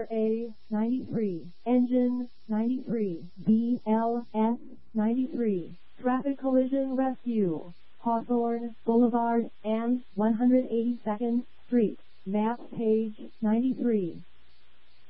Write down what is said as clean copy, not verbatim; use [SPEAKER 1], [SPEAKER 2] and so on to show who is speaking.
[SPEAKER 1] RA 93, Engine 93, BLS 93, Traffic Collision Rescue, Hawthorne Boulevard and 182nd Street, map page 93.